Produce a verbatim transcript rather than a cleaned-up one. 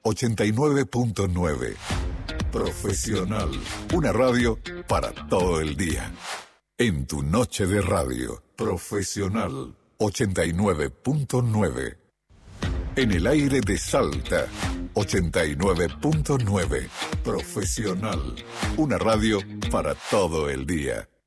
ochenta y nueve punto nueve. Profesional. Una radio para todo el día. En tu noche de radio. Profesional. ochenta y nueve punto nueve. En el aire de Salta. ochenta y nueve punto nueve. Profesional. Una radio para todo el día.